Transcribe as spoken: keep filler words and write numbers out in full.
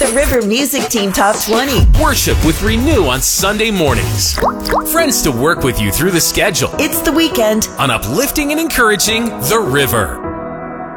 the River Music Team Top twenty. Worship with Renew on Sunday mornings. Friends to work with you through the schedule. It's the weekend on uplifting and encouraging The River.